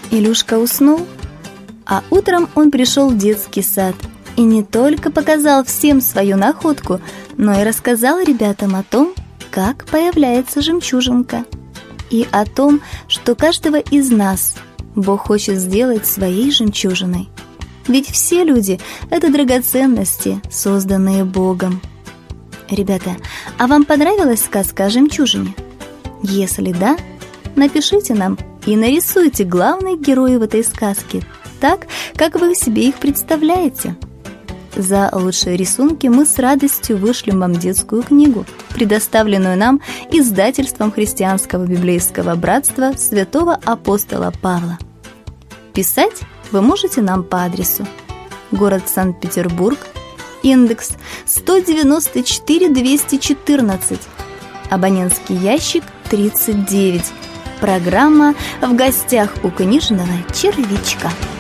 Илюшка уснул, а утром он пришел в детский сад и не только показал всем свою находку, но и рассказал ребятам о том, как появляется жемчужинка, и о том, что каждого из нас Бог хочет сделать своей жемчужиной. Ведь все люди – это драгоценности, созданные Богом. Ребята, а вам понравилась сказка о жемчужине? Если да, напишите нам и нарисуйте главных героев этой сказки так, как вы себе их представляете. За лучшие рисунки мы с радостью вышлем вам детскую книгу, предоставленную нам издательством Христианского библейского братства Святого апостола Павла. Писать вы можете нам по адресу: город Санкт-Петербург, индекс 194-214, абонентский ящик 39. Программа «В гостях у книжного червячка».